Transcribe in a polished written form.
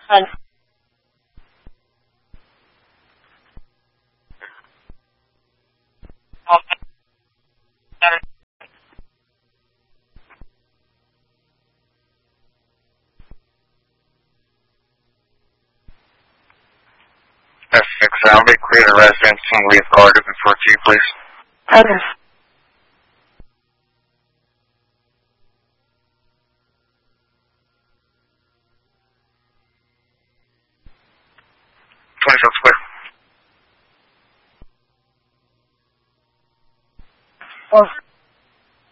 And F6, I'll be clear to residence and leave guard before G, please. others. Clear. Well,